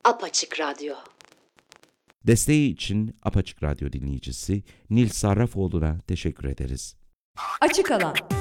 Apaçık Radyo. Desteği için Apaçık Radyo dinleyicisi Nil Sarrafoğlu'na teşekkür ederiz. Açık Alan.